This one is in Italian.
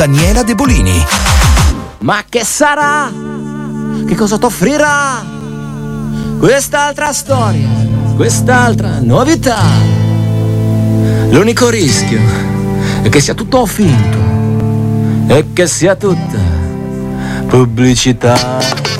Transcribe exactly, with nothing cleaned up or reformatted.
Daniela De Bolini. Ma che sarà? Che cosa t'offrirà quest'altra storia, quest'altra novità? L'unico rischio è che sia tutto finto e che sia tutta pubblicità.